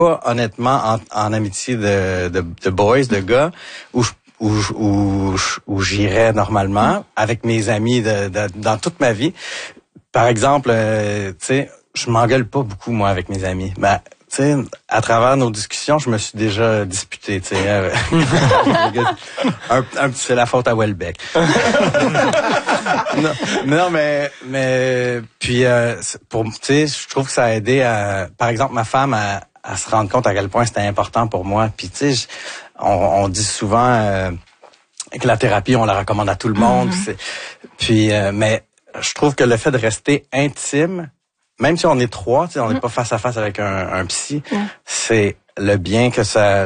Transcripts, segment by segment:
pas honnêtement en amitié de boys, de gars, où j'irais normalement avec mes amis dans toute ma vie. Par exemple, tu sais, je m'engueule pas beaucoup moi avec mes amis. Ben, tu sais, à travers nos discussions, je me suis déjà disputé, tu sais. C'est la faute à Welbeck. non, mais puis pour, tu sais, je trouve que ça a aidé à, par exemple, ma femme à se rendre compte à quel point c'était important pour moi. Puis tu sais, on dit souvent que la thérapie, on la recommande à tout le monde. Puis mais je trouve que le fait de rester intime, même si on est trois, tu sais, on n'est pas face à face avec un psy, c'est le bien que ça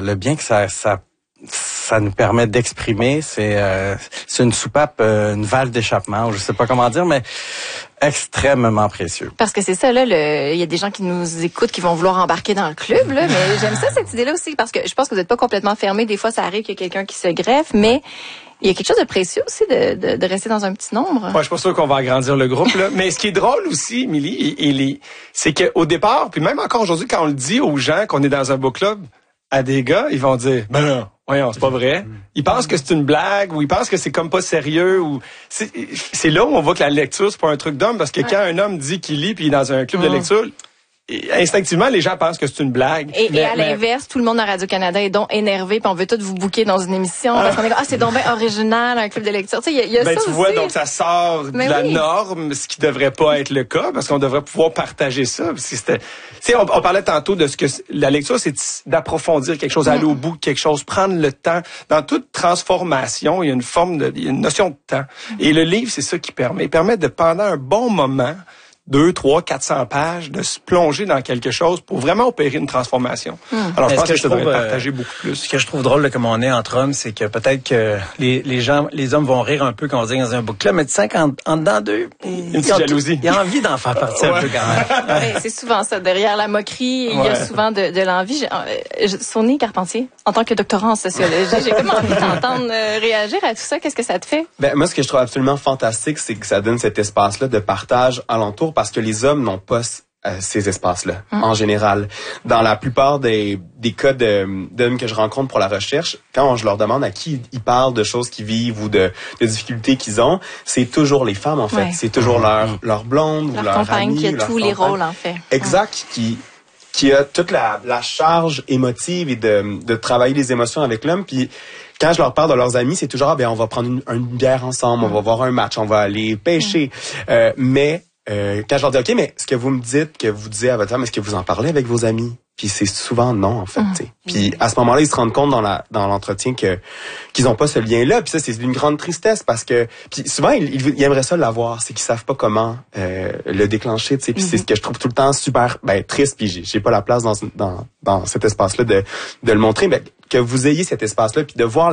nous permet d'exprimer. C'est une soupape, une valve d'échappement, ou je sais pas comment dire, mais extrêmement précieux. Parce que c'est ça, là, il y a des gens qui nous écoutent qui vont vouloir embarquer dans le club, là, mais j'aime ça, cette idée-là aussi, parce que je pense que vous n'êtes pas complètement fermé. Des fois, ça arrive qu'il y a quelqu'un qui se greffe, mais il y a quelque chose de précieux aussi de rester dans un petit nombre. Moi, je suis pas sûr qu'on va agrandir le groupe, là. Mais ce qui est drôle aussi, Émilie, c'est qu'au départ, puis même encore aujourd'hui, quand on le dit aux gens qu'on est dans un book club, à des gars, ils vont dire, ben non, voyons, c'est pas vrai. Ils pensent que c'est une blague, ou ils pensent que c'est comme pas sérieux, ou c'est là où on voit que la lecture, c'est pas un truc d'homme, parce que quand un homme dit qu'il lit, puis il est dans un club de lecture, instinctivement, les gens pensent que c'est une blague. Et à l'inverse, tout le monde à Radio-Canada est donc énervé, puis on veut tout vous booker dans une émission, parce qu'on est c'est donc bien original, un club de lecture. Tu sais, il y a ça tu vois, donc ça sort de la norme, ce qui devrait pas être le cas, parce qu'on devrait pouvoir partager ça. Parce que c'était, tu sais, on parlait tantôt de ce que la lecture, c'est d'approfondir quelque chose, aller au bout de quelque chose, prendre le temps. Dans toute transformation, il y a une notion de temps. Et le livre, c'est ça qui permet. Il permet de, pendant un bon moment, 200, 300, 400 pages, de se plonger dans quelque chose pour vraiment opérer une transformation. Alors, je pense que ça devrait partager beaucoup plus. Ce que je trouve drôle, là, comme on est entre hommes, c'est que peut-être que les hommes vont rire un peu quand on dit dans un book club, mais tu sais qu'en dedans d'eux, une petite jalousie. Il y a envie d'en faire partie un peu quand même. C'est souvent ça. Derrière la moquerie, il y a souvent de l'envie. Sonia Carpentier, en tant que doctorant en sociologie, j'ai comme envie d'entendre réagir à tout ça. Qu'est-ce que ça te fait? Ben, moi, ce que je trouve absolument fantastique, c'est que ça donne cet espace-là de partage alentour, parce que les hommes n'ont pas ces espaces-là, en général. Dans la plupart des cas d'hommes que je rencontre pour la recherche, quand je leur demande à qui ils parlent de choses qu'ils vivent ou de difficultés qu'ils ont, c'est toujours les femmes, en fait. Ouais. C'est toujours leur blonde ou leur compagne amie. Qui a tous les rôles, en fait. Exact, qui a toute la charge émotive et de travailler les émotions avec l'homme. Puis quand je leur parle de leurs amis, c'est toujours, on va prendre une bière ensemble, on va voir un match, on va aller pêcher. Mais quand je leur dis, OK, mais ce que vous me dites, que vous disiez à votre femme, est-ce que vous en parlez avec vos amis? Puis c'est souvent non, en fait. Puis à ce moment-là, ils se rendent compte dans l'entretien qu'ils n'ont pas ce lien-là. Puis ça, c'est d'une grande tristesse, parce que puis souvent, ils aimeraient ça l'avoir, c'est qu'ils savent pas comment le déclencher. Puis c'est ce que je trouve tout le temps super triste. Puis j'ai pas la place dans cet espace-là de le montrer. Mais que vous ayez cet espace-là, puis de voir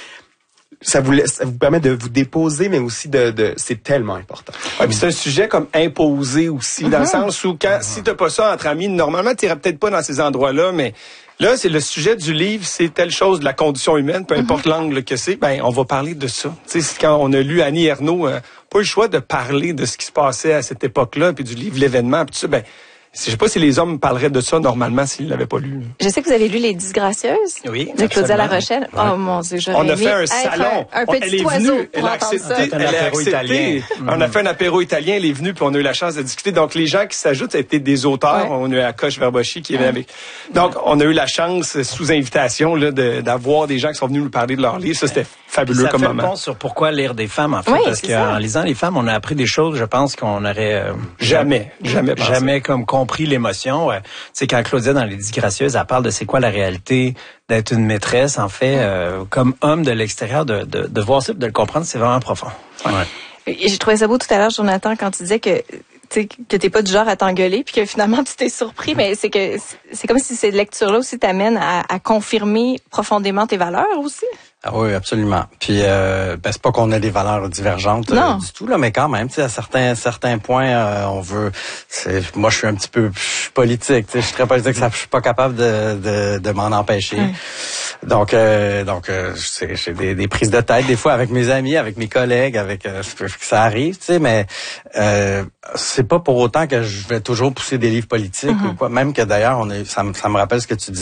ça vous permet de vous déposer, mais aussi c'est tellement important. Ouais, puis c'est un sujet comme imposé aussi, dans le sens où si t'as pas ça entre amis, normalement t'irais peut-être pas dans ces endroits-là, mais là, c'est le sujet du livre, c'est telle chose de la condition humaine, peu importe l'angle que c'est, on va parler de ça. Tu sais, quand on a lu Annie Ernaux, pas le choix de parler de ce qui se passait à cette époque-là, puis du livre L'événement, puis tout ça, je sais pas si les hommes parleraient de ça normalement s'ils l'avaient pas lu. Je sais que vous avez lu Les Disgracieuses de Claudia La Rochelle. Ouais. Oh mon Dieu, j'aurais aimé. On a fait un salon. Un petit oiseau pour entendre ça. Elle a accepté. On a fait un apéro italien, elle est venue, puis on a eu la chance de discuter. Donc les gens qui s'ajoutent, ça a été des auteurs. On a eu Akash Verbochi qui est venu avec. Donc on a eu la chance, sous invitation, là, d'avoir des gens qui sont venus nous parler de leur livre. Ça, c'était fabuleux comme moment. Ça fait le pont sur pourquoi lire des femmes, en fait. Parce qu'en lisant les femmes, on a appris des choses, je pense, qu'on aurait jamais comme compris l'émotion. Tu sais, quand Claudia, dans Les Disgracieuses, elle parle de c'est quoi la réalité d'être une maîtresse, en fait, comme homme de l'extérieur, de voir ça, de le comprendre, c'est vraiment profond. Et j'ai trouvé ça beau tout à l'heure, Jonathan, quand tu disais que t'es pas du genre à t'engueuler, puis que finalement tu t'es surpris, mais c'est comme si ces lectures-là aussi t'amènent à confirmer profondément tes valeurs aussi. Ah oui, absolument. Puis c'est pas qu'on a des valeurs divergentes du tout là, mais quand même, tu sais, à certains points, on veut. Moi, je suis un petit peu politique. Tu sais, je suis très politique. Je suis pas capable de m'en empêcher. Donc, j'ai des prises de tête des fois avec mes amis, avec mes collègues, ça arrive, tu sais, mais c'est pas pour autant que je vais toujours pousser des livres politiques ou quoi. Même que d'ailleurs, ça me rappelle ce que tu disais.